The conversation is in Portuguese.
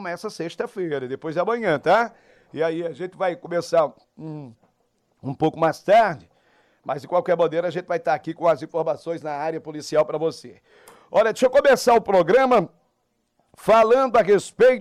começa sexta-feira, depois de amanhã, tá? E aí a gente vai começar um pouco mais tarde, mas de qualquer maneira a gente vai estar aqui com as informações na área policial para você. Olha, deixa eu começar o programa falando a respeito